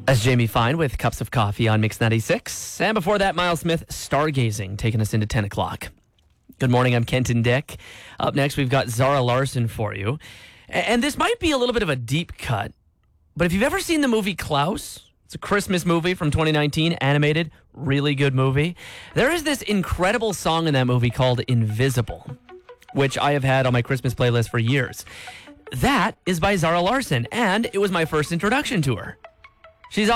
As Jamie Fine with Cups of Coffee on Mix 96. And before that, Miles Smith, Stargazing, taking us into 10 o'clock. Good morning, I'm Kenton Dick. Up next, we've got Zara Larsson for you. And this might be a little bit of a deep cut, but if you've ever seen the movie Klaus, it's a Christmas movie from 2019, animated, really good movie. There is this incredible song in that movie called Invisible, which I have had on my Christmas playlist for years. That is by Zara Larsson, and it was my first introduction to her. She's